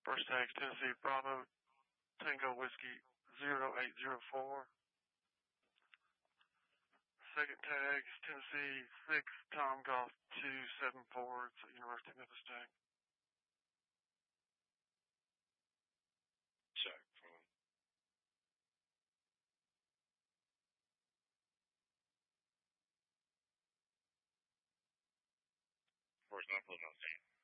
First tag is Tennessee Bravo Tango Whiskey 0804. Second tag is Tennessee 6 Tom Golf 274. It's a University of Memphis tag. Check. Of course, not putting on scene.